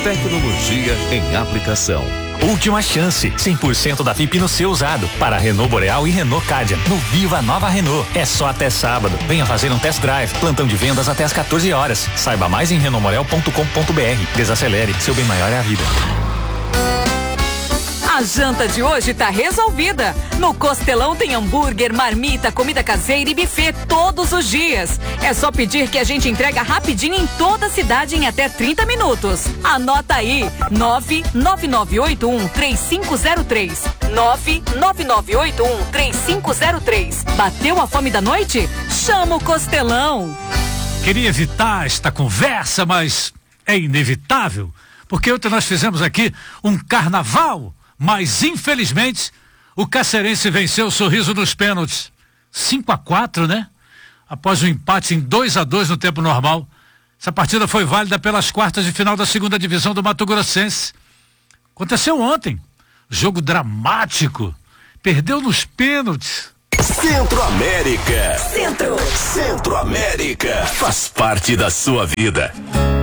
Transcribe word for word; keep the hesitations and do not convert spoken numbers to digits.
Tecnologia em aplicação. Última chance, cem por cento da F I P no seu usado, para Renault Boreal e Renault Kadian, no Viva Nova Renault. É só até sábado. Venha fazer um test drive, plantão de vendas até às quatorze horas. Saiba mais em renault morel ponto com ponto br. Desacelere, seu bem maior é a vida. A janta de hoje tá resolvida. No Costelão tem hambúrguer, marmita, comida caseira e buffet todos os dias. É só pedir que a gente entrega rapidinho em toda a cidade em até trinta minutos. Anota aí, nove nove nove oito um três cinco zero três. nove nove nove oito um três cinco zero três. Bateu a fome da noite? Chama o Costelão. Queria evitar esta conversa, mas é inevitável, porque ontem nós fizemos aqui um carnaval. Mas, infelizmente, o Cacerense venceu o Sorriso nos pênaltis. cinco a quatro, né? Após um empate em dois a dois no tempo normal. Essa partida foi válida pelas quartas de final da segunda divisão do Mato Grossense. Aconteceu ontem. Jogo dramático. Perdeu nos pênaltis. Centro-América. Centro. Centro-América. Faz parte da sua vida.